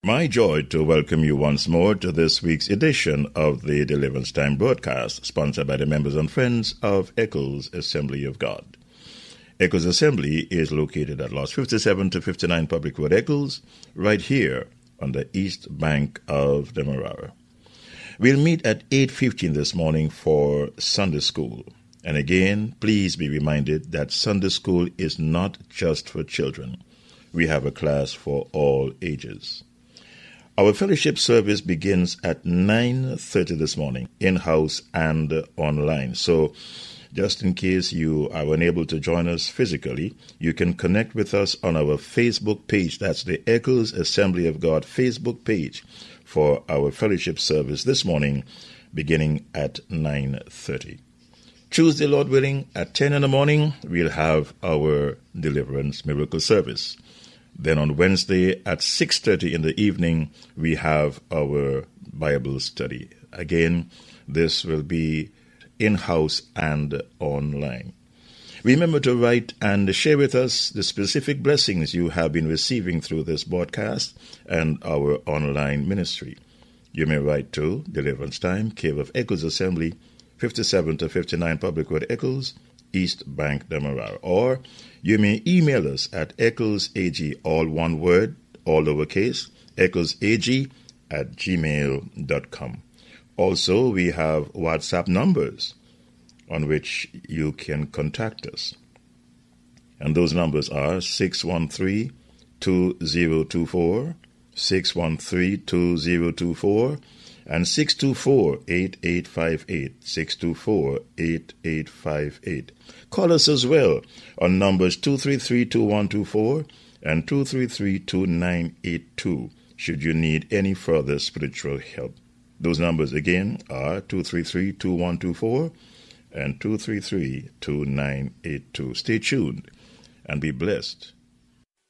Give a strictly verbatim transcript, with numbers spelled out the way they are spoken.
My joy to welcome you once more to this week's edition of the Deliverance Time broadcast, sponsored by the members and friends of Eccles Assembly of God. Eccles Assembly is located at Lots fifty-seven to fifty-nine Public Road, Eccles, right here on the east bank of the Demerara. We'll meet at eight fifteen this morning for Sunday School. And again, please be reminded that Sunday School is not just for children. We have a class for all ages. Our fellowship service begins at nine thirty this morning, in-house and online. So just in case you are unable to join us physically, you can connect with us on our Facebook page. That's the Eccles Assembly of God Facebook page for our fellowship service this morning, beginning at nine thirty. Tuesday, Lord willing, at ten in the morning, we'll have our Deliverance Miracle Service. Then on Wednesday at six thirty in the evening, we have our Bible study. Again, this will be in-house and online. Remember to write and share with us the specific blessings you have been receiving through this broadcast and our online ministry. You may write to Deliverance Time, Cave of Eccles Assembly, fifty-seven to fifty-nine Public Road, Eccles, East Bank, Demerara. Or you may email us at ecclesag, all one word, all lowercase, ecclesag at gmail dot com. Also, we have WhatsApp numbers on which you can contact us. And those numbers are six one three, two zero two four, six one three, two zero two four, and six two four, eight eight five eight, six two four, eight eight five eight. Call us as well on numbers two three three, two one two four and two three three, two nine eight two should you need any further spiritual help. Those numbers again are two three three, two one two four and two three three, two nine eight two. Stay tuned and be blessed